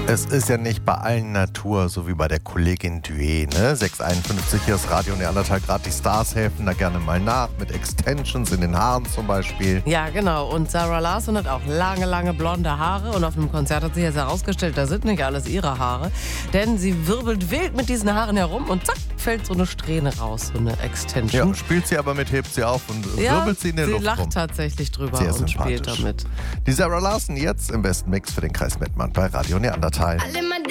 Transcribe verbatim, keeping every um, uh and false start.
Es ist ja nicht bei allen Natur, so wie bei der Kollegin Duet, ne? sechs Uhr einundfünfzig, hier ist Radio Neandertal, gerade die Stars helfen da gerne mal nach, mit Extensions in den Haaren zum Beispiel. Ja, genau. Und Sarah Larsson hat auch lange, lange blonde Haare. Und auf einem Konzert hat sich jetzt herausgestellt, das sind nicht alles ihre Haare. Denn sie wirbelt wild mit diesen Haaren herum und zack, fällt so eine Strähne raus, so eine Extension. Ja, spielt sie aber mit, hebt sie auf und ja, wirbelt sie in der sie Luft lacht rum. tatsächlich drüber Sehr und spielt sympathisch. damit. Die Sarah Larsson jetzt im besten Mix für den Kreis Mettmann bei Radio Neandertal. Alle